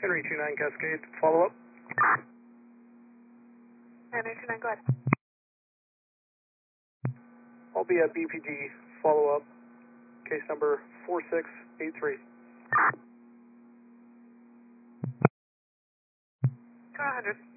Henry 29 Cascade, follow up. Henry 29, go ahead. I'll be at BPD, follow up, case number 4683. Car 100.